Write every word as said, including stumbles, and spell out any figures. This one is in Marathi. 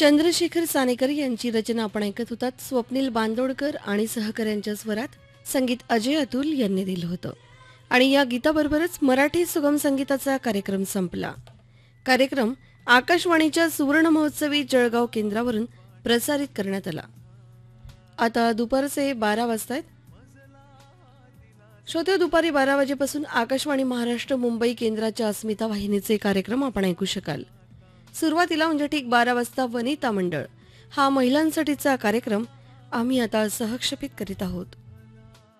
चंद्रशेखर सानेकर यांची रचना आपण ऐकत होतात. स्वप्नील बांदोडकर आणि सहकाऱ्यांच्या स्वरात संगीत अजय अतुल यांनी दिलं होतं. आणि या गीताबरोबरच मराठी सुगम संगीताचा कार्यक्रम संपला. कार्यक्रम आकाशवाणीच्या सुवर्ण महोत्सवी जळगाव केंद्रावरून प्रसारित करण्यात आला. आता दुपारचे बारा वाजता आहेत. श्रोते, दुपारी बारा वाजेपासून आकाशवाणी महाराष्ट्र मुंबई केंद्राच्या अस्मिता वाहिनीचे कार्यक्रम आपण ऐकू शकाल. सुरुवातीला म्हणजे ठीक बारा वाजता वनिता मंडळ हा महिलांसाठीचा कार्यक्रम आम्ही आता सहक्षेपित करीत आहोत.